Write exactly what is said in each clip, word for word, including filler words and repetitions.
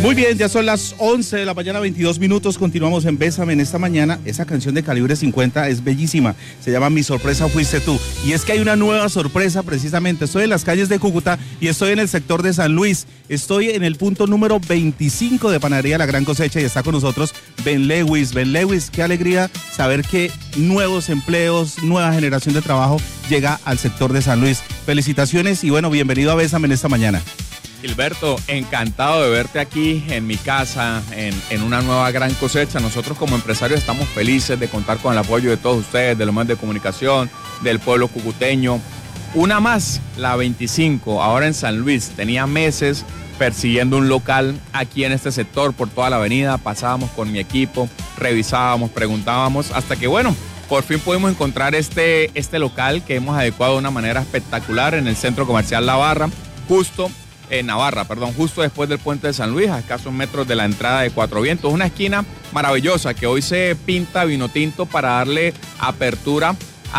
Muy bien, ya son las once de la mañana, veintidós minutos, continuamos en Bésame en esta mañana. Esa canción de Calibre cincuenta es bellísima, se llama Mi sorpresa fuiste tú. Y es que hay una nueva sorpresa precisamente, estoy en las calles de Cúcuta y estoy en el sector de San Luis. Estoy en el punto número veinticinco de Panadería La Gran Cosecha y está con nosotros Ben Lewis. Ben Lewis, qué alegría saber que nuevos empleos, nueva generación de trabajo llega al sector de San Luis. Felicitaciones y bueno, bienvenido a Bésame en esta mañana. Gilberto, encantado de verte aquí en mi casa, en, en una nueva Gran Cosecha. Nosotros como empresarios estamos felices de contar con el apoyo de todos ustedes, de los medios de comunicación, del pueblo cucuteño. Una más, la veinticinco, ahora en San Luis. Tenía meses persiguiendo un local aquí en este sector, por toda la avenida. Pasábamos con mi equipo, revisábamos, preguntábamos, hasta que bueno, por fin pudimos encontrar este, este local que hemos adecuado de una manera espectacular en el Centro Comercial La Barra, justo en Navarra, perdón, justo después del puente de San Luis, a escasos metros de la entrada de Cuatro Vientos. Una esquina maravillosa que hoy se pinta vino tinto para darle apertura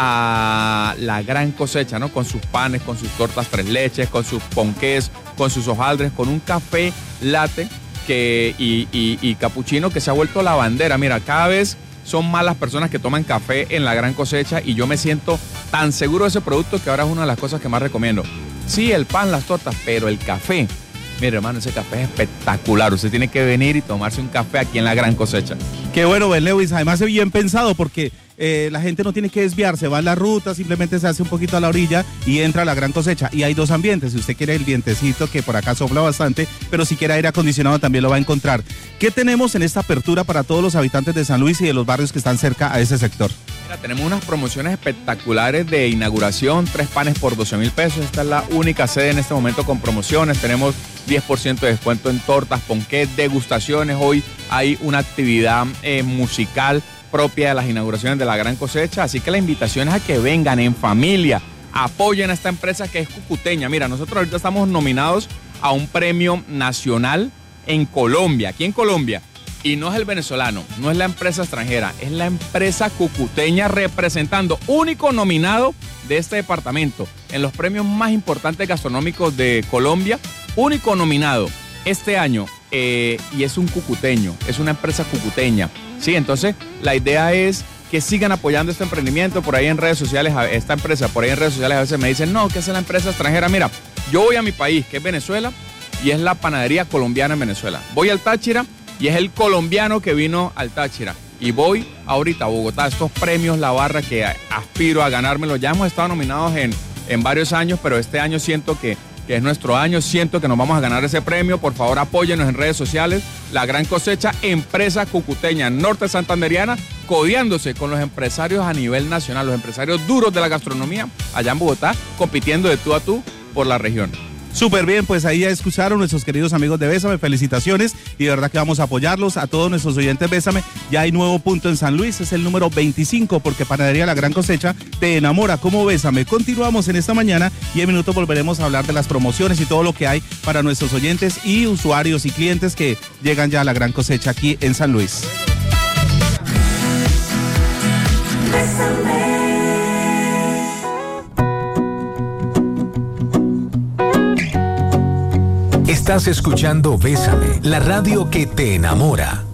a la Gran Cosecha, ¿no? Con sus panes, con sus tortas tres leches, con sus ponqués, con sus hojaldres, con un café latte que, y, y, y capuchino que se ha vuelto la bandera. Mira, cada vez son más las personas que toman café en la Gran Cosecha y yo me siento tan seguro de ese producto que ahora es una de las cosas que más recomiendo. Sí, el pan, las tortas, pero el café. Mire, hermano, ese café es espectacular. Usted tiene que venir y tomarse un café aquí en la Gran Cosecha. Qué bueno, Ben Lewis. Además es bien pensado porque eh, la gente no tiene que desviarse. Va en la ruta, simplemente se hace un poquito a la orilla y entra a la Gran Cosecha. Y hay dos ambientes. Si usted quiere el vientecito, que por acá sopla bastante, pero si quiere aire acondicionado también lo va a encontrar. ¿Qué tenemos en esta apertura para todos los habitantes de San Luis y de los barrios que están cerca a ese sector? Mira, tenemos unas promociones espectaculares de inauguración, tres panes por doce mil pesos. Esta es la única sede en este momento con promociones. Tenemos diez por ciento de descuento en tortas, ponqués, degustaciones. Hoy hay una actividad eh, musical propia de las inauguraciones de la Gran Cosecha. Así que la invitación es a que vengan en familia, apoyen a esta empresa que es cucuteña. Mira, nosotros ahorita estamos nominados a un premio nacional en Colombia, aquí en Colombia. Y no es el venezolano, no es la empresa extranjera, es la empresa cucuteña representando, único nominado de este departamento en los premios más importantes gastronómicos de Colombia, único nominado este año, eh, y es un cucuteño, es una empresa cucuteña. Sí, entonces la idea es que sigan apoyando este emprendimiento. Por ahí en redes sociales, esta empresa, por ahí en redes sociales a veces me dicen, no, que es la empresa extranjera. Mira, yo voy a mi país, que es Venezuela, y es la panadería colombiana en Venezuela. Voy al Táchira, y es el colombiano que vino al Táchira. Y voy ahorita a Bogotá, estos premios La Barra que aspiro a ganármelos. Ya hemos estado nominados en, en varios años, pero este año siento que, que es nuestro año, siento que nos vamos a ganar ese premio. Por favor, apóyenos en redes sociales. La Gran Cosecha, empresa cucuteña norte santanderiana, codeándose con los empresarios a nivel nacional, los empresarios duros de la gastronomía allá en Bogotá, compitiendo de tú a tú por la región. Súper bien, pues ahí ya escucharon nuestros queridos amigos de Bésame, felicitaciones y de verdad que vamos a apoyarlos a todos nuestros oyentes Bésame. Ya hay nuevo punto en San Luis, es el número veinticinco porque Panadería La Gran Cosecha te enamora como Bésame. Continuamos en esta mañana y en minutos volveremos a hablar de las promociones y todo lo que hay para nuestros oyentes y usuarios y clientes que llegan ya a La Gran Cosecha aquí en San Luis. Bésame. Estás escuchando Bésame, la radio que te enamora.